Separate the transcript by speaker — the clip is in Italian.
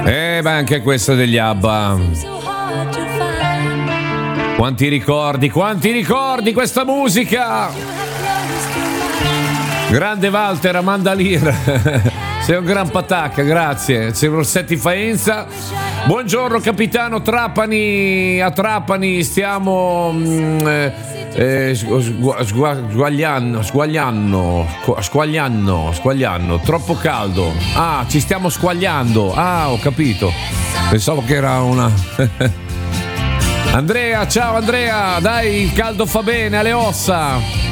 Speaker 1: Beh, anche questo degli ABBA. Quanti ricordi questa musica! Grande Walter, Amanda Lear. Sei un gran patacca, grazie. Sei Rossetti Faenza. Buongiorno capitano Trapani. A Trapani stiamo squagliando. Troppo caldo. Ah, ci stiamo squagliando. Ah, ho capito. Pensavo che era una... Andrea, ciao Andrea. Dai, il caldo fa bene alle ossa.